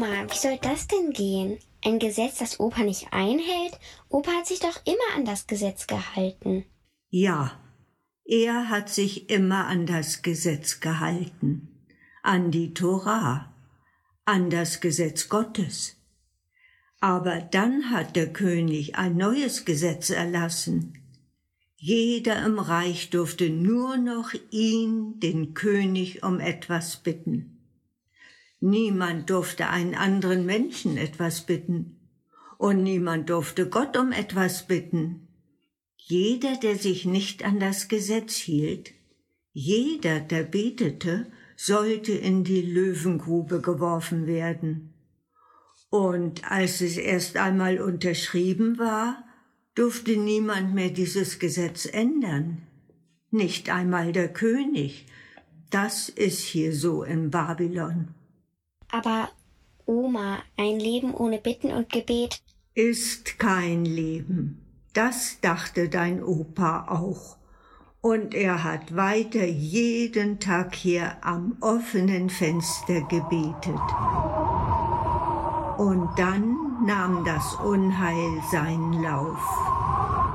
Oma, wie soll das denn gehen? Ein Gesetz, das Opa nicht einhält? Opa hat sich doch immer an das Gesetz gehalten. Ja, er hat sich immer an das Gesetz gehalten, an die Tora, an das Gesetz Gottes. Aber dann hat der König ein neues Gesetz erlassen. Jeder im Reich durfte nur noch ihn, den König, um etwas bitten. Niemand durfte einen anderen Menschen etwas bitten und niemand durfte Gott um etwas bitten. Jeder, der sich nicht an das Gesetz hielt, jeder, der betete, sollte in die Löwengrube geworfen werden. Und als es erst einmal unterschrieben war, durfte niemand mehr dieses Gesetz ändern. Nicht einmal der König. Das ist hier so in Babylon. Aber Oma, ein Leben ohne Bitten und Gebet ist kein Leben. Das dachte dein Opa auch. Und er hat weiter jeden Tag hier am offenen Fenster gebetet. Und dann nahm das Unheil seinen Lauf.